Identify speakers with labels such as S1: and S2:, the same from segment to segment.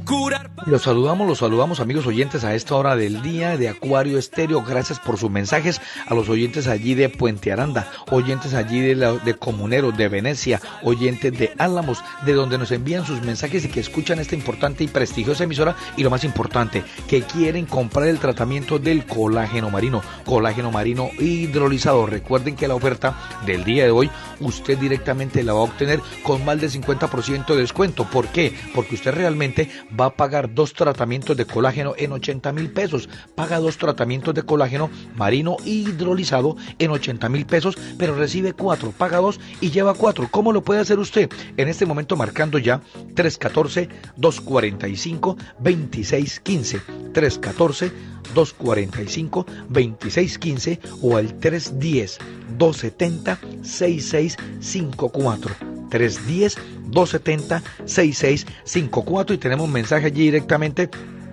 S1: Los saludamos amigos oyentes a esta hora del día de Acuario Estéreo. Gracias por sus mensajes a los oyentes allí de Puente Aranda, oyentes allí de Comuneros, de Venecia, oyentes de Álamos, de donde nos envían sus mensajes y que escuchan esta importante y prestigiosa emisora, y lo más importante, que quieren comprar el tratamiento del colágeno marino hidrolizado. Recuerden que la oferta del día de hoy usted directamente la va a obtener con más del 50% de descuento. ¿Por qué? Porque usted realmente va a pagar 2 tratamientos de colágeno en 80,000 pesos. Paga 2 tratamientos de colágeno marino hidrolizado en 80,000 pesos, pero recibe 4, paga 2 y lleva 4. ¿Cómo lo puede hacer usted? En este momento marcando ya 314-245-2615, 314-245-2615 o al 310-270-6654. 310-270-6654 y tenemos un mensaje allí directamente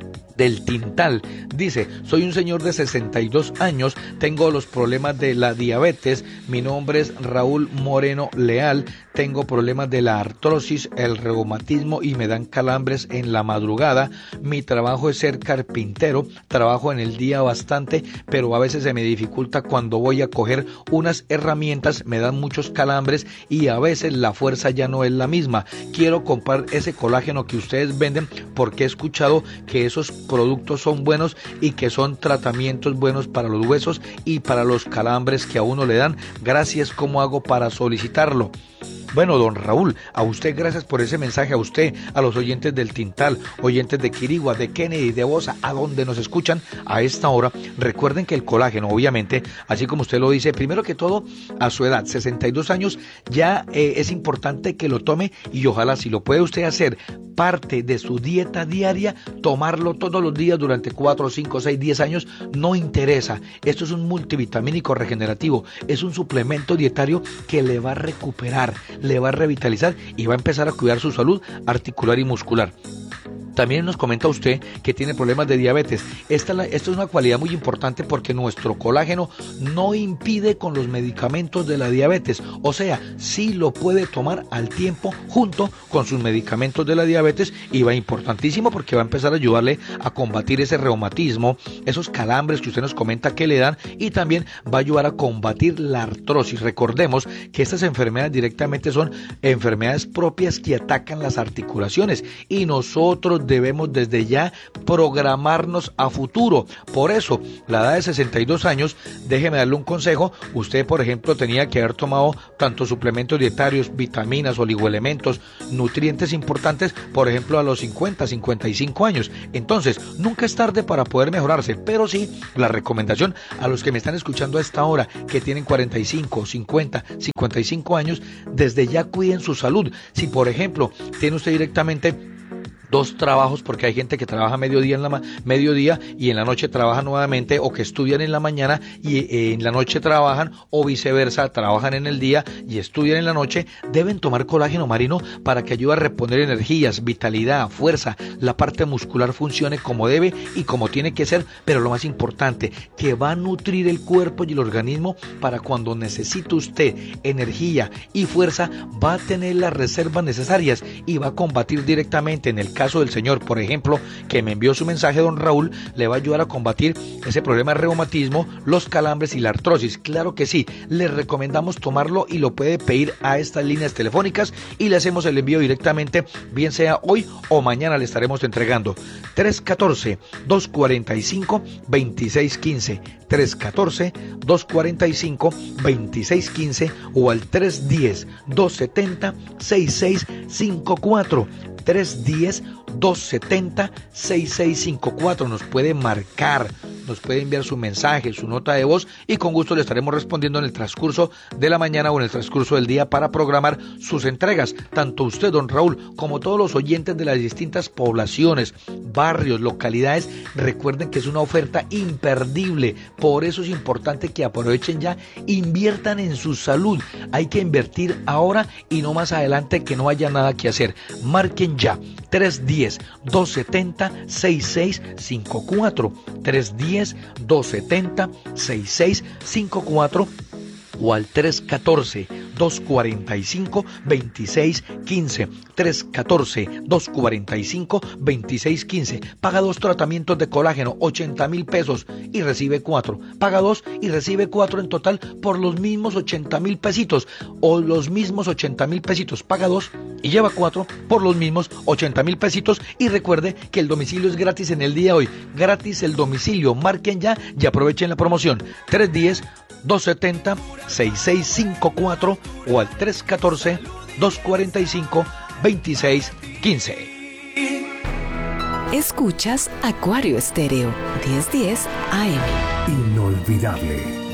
S1: del Tintal. Dice: soy un señor de 62 años, tengo los problemas de la diabetes, mi nombre es Raúl Moreno Leal, tengo problemas de la artrosis, el reumatismo y me dan calambres en la madrugada. Mi trabajo es ser carpintero, trabajo en el día bastante, pero a veces se me dificulta cuando voy a coger unas herramientas, me dan muchos calambres y a veces la fuerza ya no es la misma. Quiero comprar ese colágeno que ustedes venden porque he escuchado que esos productos son buenos y que son tratamientos buenos para los huesos y para los calambres que a uno le dan. Gracias, ¿cómo hago para solicitarlo? Bueno, don Raúl, a usted gracias por ese mensaje, a usted, a los oyentes del Tintal, oyentes de Quirigua, de Kennedy, de Bosa, a donde nos escuchan a esta hora. Recuerden que el colágeno, obviamente, así como usted lo dice, primero que todo, a su edad, 62 años, ya es importante que lo tome y ojalá si lo puede usted hacer parte de su dieta diaria, tomarlo todos los días durante 4, 5, 6, 10 años, no interesa. Esto es un multivitamínico regenerativo, es un suplemento dietario que le va a recuperar, le va a revitalizar y va a empezar a cuidar su salud articular y muscular. También nos comenta usted que tiene problemas de diabetes. Esto es una cualidad muy importante porque nuestro colágeno no impide con los medicamentos de la diabetes. O sea, sí lo puede tomar al tiempo junto con sus medicamentos de la diabetes y va importantísimo porque va a empezar a ayudarle a combatir ese reumatismo, esos calambres que usted nos comenta que le dan, y también va a ayudar a combatir la artrosis. Recordemos que estas enfermedades directamente son enfermedades propias que atacan las articulaciones y nosotros debemos desde ya programarnos a futuro. Por eso, la edad de 62 años, déjeme darle un consejo. Usted, por ejemplo, tenía que haber tomado tanto suplementos dietarios, vitaminas, oligoelementos, nutrientes importantes, por ejemplo, a los 50, 55 años. Entonces, nunca es tarde para poder mejorarse, pero sí, la recomendación a los que me están escuchando a esta hora, que tienen 45, 50, 55 años, desde ya cuiden su salud. Si, por ejemplo, tiene usted directamente 2 trabajos, porque hay gente que trabaja mediodía y en la noche trabaja nuevamente, o que estudian en la mañana y en la noche trabajan, o viceversa, trabajan en el día y estudian en la noche, deben tomar colágeno marino para que ayude a reponer energías, vitalidad, fuerza, la parte muscular funcione como debe y como tiene que ser, pero lo más importante, que va a nutrir el cuerpo y el organismo para cuando necesite usted energía y fuerza, va a tener las reservas necesarias y va a combatir directamente. En el caso del señor, por ejemplo, que me envió su mensaje, don Raúl, le va a ayudar a combatir ese problema de reumatismo, los calambres y la artrosis. Claro que sí, le recomendamos tomarlo y lo puede pedir a estas líneas telefónicas y le hacemos el envío directamente, bien sea hoy o mañana le estaremos entregando. 314-245-2615, 314-245-2615 o al 310-270-6654. 310-270-6654. Nos puede marcar, nos puede enviar su mensaje, su nota de voz y con gusto le estaremos respondiendo en el transcurso de la mañana o en el transcurso del día para programar sus entregas. Tanto usted, don Raúl, como todos los oyentes de las distintas poblaciones, barrios, localidades, recuerden que es una oferta imperdible. Por eso es importante que aprovechen ya, inviertan en su salud. Hay que invertir ahora y no más adelante que no haya nada que hacer. Marquen ya 310-270-6654, 310-270-6654 o al 314 314-245-2615. 314-245-2615. Paga 2 tratamientos de colágeno, 80,000 pesos y recibe 4. Paga 2 y recibe 4 en total por los mismos 80,000 pesitos o los mismos 80,000 pesitos. Paga 2 y lleva 4 por los mismos 80,000 pesitos. Y recuerde que el domicilio es gratis en el día de hoy. Gratis el domicilio. Marquen ya y aprovechen la promoción. 310-270-6654 o al 314-245-2615.
S2: Escuchas Acuario Estéreo 1010 AM.
S3: Inolvidable.